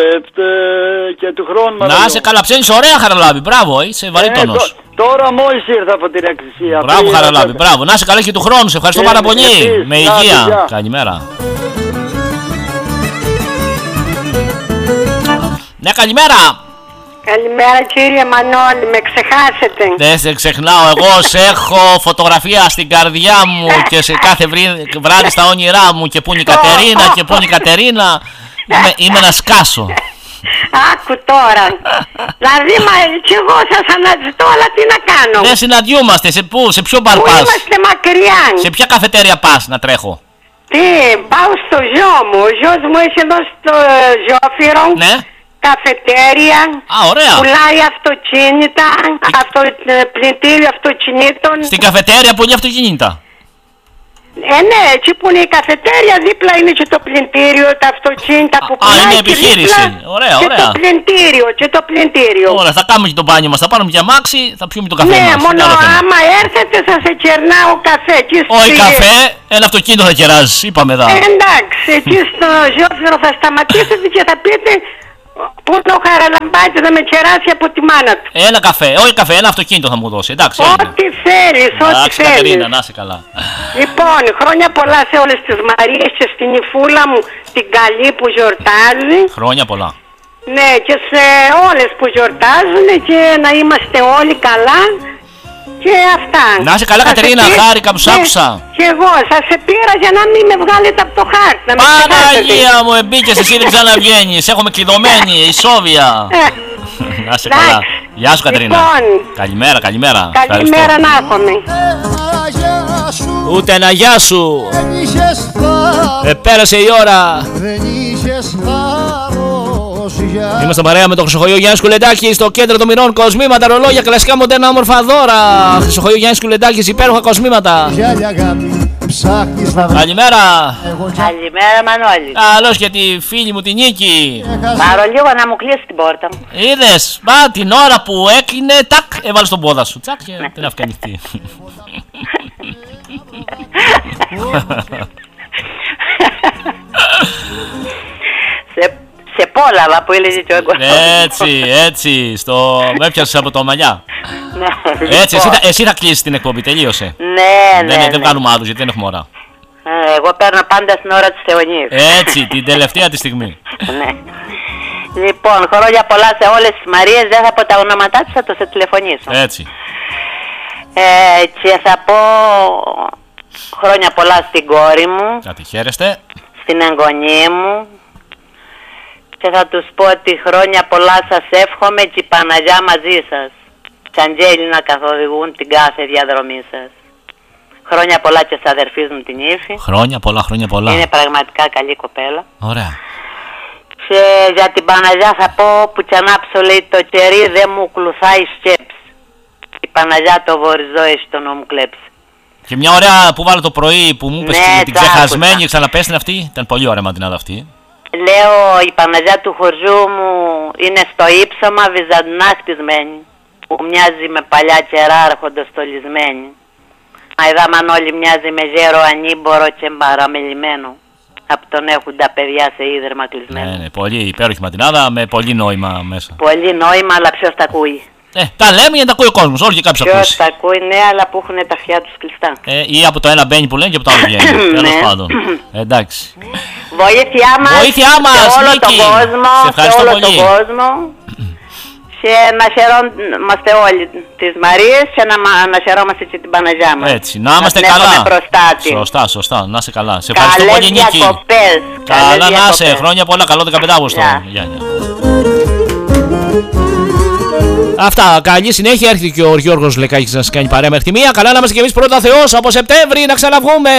Και του χρόνου. Να σε καλά, ψένεις ωραία, Χαραλάμπη. Μπράβο, είσαι βαρύτονος. Τώρα μόλις ήρθα από την εκκλησία. Μπράβο, Χαραλάμπη, μπράβο. Να σε καλά και του χρόνου. Σε ευχαριστώ πάρα πολύ. Με υγεία. Καλημέρα. Ναι, καλημέρα. Καλημέρα κύριε Μανώλη, με ξεχάσετε. Δεν σε ξεχνάω, εγώ σε έχω φωτογραφία στην καρδιά μου και σε κάθε βράδυ στα όνειρά μου. Και πού είναι η Κατερίνα και πού είναι η Κατερίνα. Είμαι να σκάσω. Άκου τώρα. Δηλαδή, και εγώ σας αναζητώ, αλλά τι να κάνω. Δεν συναντιούμαστε, σε ποιο μπαρ πας? Είμαστε μακριά. Σε ποια καφετέρια πας να τρέχω? Τι, πάω στο γιο μου. Ο γιος μου έχει εδώ στο Ζόφυρο. Ναι. Καφετέρια. Ωραία. Πουλάει αυτοκίνητα. Πλυντήριο αυτοκινήτων. Στην καφετέρια πουλάει αυτοκίνητα. Ναι, εκεί που είναι η καφετέρια, δίπλα είναι και το πλυντήριο, τα αυτοκίνητα που πουλάει. Είναι επιχείρηση. Ωραία, και ωραία. Και το πλυντήριο. Ωραία, θα κάνουμε και το μπάνιο μας, θα πάρουμε και αμάξι, θα πιούμε το καφέ μας. Ναι, μόνο άμα έρθετε θα σε κερνάω καφέ. Όχι καφέ, ένα αυτοκίνητο θα κεράζεις, είπαμε εδώ. Εντάξει, εκεί στο Ζόφυρο θα σταματήσετε και θα πείτε πού είναι ο Χαραλαμπάτης να με κεράσει από τη μάνα του. Ένα καφέ, όχι καφέ, ένα αυτοκίνητο θα μου δώσει, εντάξει. Ό,τι θέλεις, ό,τι θέλεις. Κατερίνα, να είσαι καλά. Λοιπόν, χρόνια πολλά σε όλες τις Μαρίες και στην Ιφούλα μου την καλή που γιορτάζει. Χρόνια πολλά. Ναι, και σε όλες που γιορτάζουν και να είμαστε όλοι καλά. Και αυτά. Να είσαι καλά, Κατερίνα, χάρηκα που σ' άκουσα. Και εγώ σας σε πήρα για να μην με βγάλετε από το χάρτη. Παναγία μου, εμπίκες, εσύ δεν ξαναβγαίνεις. Έχουμε κλειδωμένη, ισόβια. Να είσαι καλά. Γεια σου, Κατερίνα. Καλημέρα, καλημέρα. Καλημέρα να έχουμε. Ούτε ένα γεια σου. Πέρασε η ώρα. Είμαστε παρέα με το Χρυσοχοϊό Γιάννη Κουλεντάκη στο κέντρο των Μυρών. Κοσμήματα, ρολόγια, κλασικά μοντέρνα, όμορφα δώρα. Χρυσοχοϊό Γιάννη Κουλεντάκη, υπέροχα κοσμήματα. Καλημέρα. Καλημέρα, Μανώλη. Καλώς και τη φίλη μου την Νίκη. Πάρω λίγο να μου κλείσει την πόρτα μου. Είδες, την ώρα που έκλεινε, τάκ, έβαλες τον πόδα σου. Τσακ και την έφυγε ανοιχτή. Σε πόλαβα που έλεγε και ο εγκορός. Έτσι, με έπιασες από το μαλλιά. Έτσι, εσύ θα κλείσεις την εκπομπή, τελείωσε. Ναι. Δεν κάνουμε άλλους γιατί δεν έχουμε ώρα. Εγώ παίρνω πάντα στην ώρα της Θεονίας. Έτσι, την τελευταία τη στιγμή. Ναι. Λοιπόν, χρόνια πολλά σε όλες τις Μαρίες, δεν θα πω τα ονόματά της, θα το σε τηλεφωνήσω. Έτσι. Και θα πω χρόνια πολλά στην κόρη μου. Κάτι χαίρεστε. Στην εγγονή μου. Και θα τους πω ότι χρόνια πολλά σας εύχομαι και η Παναγιά μαζί σας. Και αγγέλοι να καθοδηγούν την κάθε διαδρομή σας. Χρόνια πολλά και στις αδερφής μου την Ύφη. Χρόνια πολλά. Είναι πραγματικά καλή κοπέλα. Ωραία. Και για την Παναγιά θα πω που κι ανάψω, λέει, το κερί δεν μου κλουθάει σκέψη. Η Παναγιά το βοριζό έχει το νόμο κλέψει. Και μια ωραία που βάλω το πρωί που μου είπες την ξεχασμένη, ξαναπέστην αυτή. Ήταν πολύ ωραία μαντινάδα αυτή. Λέω η Παναγιά του χωριού μου είναι στο ύψωμα βυζαντινά χτισμένη, που μοιάζει με παλιά κερά αρχοντοστολισμένη. Αιδά Μανώλη μοιάζει με γέρο ανήμπορο και παραμελημένο, από τον έχουν τα παιδιά σε ίδρυμα κλεισμένο. Ναι, πολύ υπέροχη ματινάδα με πολύ νόημα μέσα. Πολύ νόημα, αλλά ποιος τα ακούει. Τα λέμε για να τα ακούει ο κόσμος, όχι και κάποιος ακούσει. Ποιος τα ακούει, ναι, αλλά που έχουν τα αυτιά τους κλειστά. Ή από το ένα μπαίνει που λένε και από το άλλο βγαίνει. Τέλος πάντων. Εντάξει. Βοήθειά μας σε όλο τον κόσμο. Σε όλο τον κόσμο. Και να χαιρόμαστε όλοι τις Μαρίες και να χαιρόμαστε και την Παναγιά μας. Έτσι, να είμαστε καλά. Σωστά, να είσαι καλά. Σε ευχαριστώ πολύ, Νίκη. Καλά να είσαι, χρόνια πολλά, καλό 15 Αύγουστο. Αυτά, καλή συνέχεια. Έρχεται και ο Γιώργος Λεκάκης να σας κάνει παρέα μέχρι τη μία. Καλά να είμαστε κι εμείς πρώτα Θεός από Σεπτέμβρη να ξαναβγούμε.